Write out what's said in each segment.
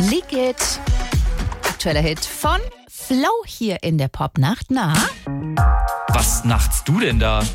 Lieg It. Aktueller Hit von Flo hier in der Popnacht. Na? Was nachts du denn da?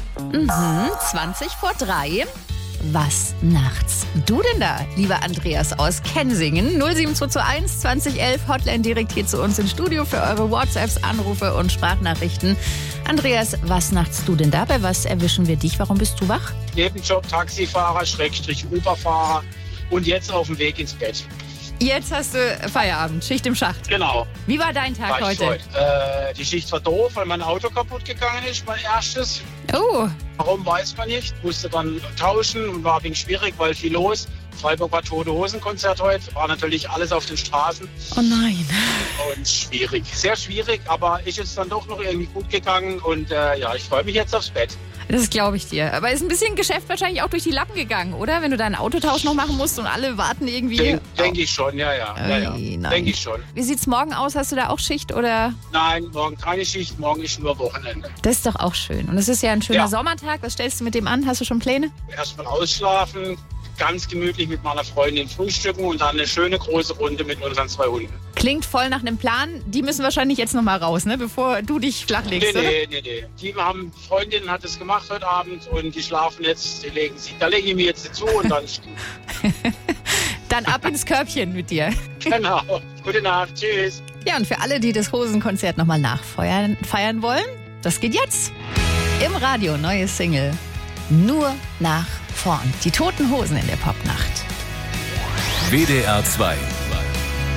3:20. Was nachts du denn da, lieber Andreas aus Kensingen? 07221 2011 Hotline direkt hier zu uns ins Studio für eure WhatsApps, Anrufe und Sprachnachrichten. Andreas, was nachts du denn da? Bei was erwischen wir dich? Warum bist du wach? Nebenjob Taxifahrer, Uberfahrer und jetzt auf dem Weg ins Bett. Jetzt hast du Feierabend, Schicht im Schacht. Genau. Wie war dein Tag heute? Die Schicht war doof, weil mein Auto kaputt gegangen ist, mein erstes. Oh, Warum, weiß man nicht. Musste dann tauschen und war ein wenig schwierig, weil viel los. Freiburg war Tote Hosen Konzert heute. War natürlich alles auf den Straßen oh nein. und schwierig. Sehr schwierig, aber ist jetzt dann doch noch irgendwie gut gegangen und ich freue mich jetzt aufs Bett. Das glaube ich dir. Aber ist ein bisschen Geschäft wahrscheinlich auch durch die Lappen gegangen, oder? Wenn du deinen Autotausch noch machen musst und alle warten irgendwie. Denke ich schon, ja. Nein. Denke ich schon. Wie sieht's morgen aus? Hast du da auch Schicht oder? Nein, morgen keine Schicht, morgen ist nur Wochenende. Das ist doch auch schön. Und es ist ja ein schöner Ja. Sommertag. Was stellst du mit dem an? Hast du schon Pläne? Erstmal ausschlafen, ganz gemütlich mit meiner Freundin frühstücken und dann eine schöne große Runde mit unseren 2 Hunden. Klingt voll nach einem Plan. Die müssen wahrscheinlich jetzt noch mal raus, ne? Bevor du dich flachlegst, oder? Nee. Freundin hat es gemacht heute Abend und die schlafen jetzt, da lege ich mir jetzt zu und dann ist gut. Dann ab ins Körbchen mit dir. Genau. Gute Nacht, tschüss. Ja, und für alle, die das Hosenkonzert noch mal nachfeiern wollen, das geht jetzt. Im Radio, neue Single. Nur nach vorn. Die Toten Hosen in der Popnacht. WDR 2